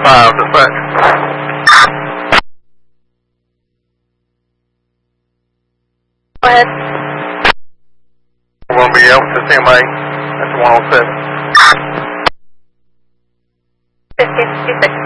5, dispatch. Go ahead. 1BL to CMA, that's 107. 1556.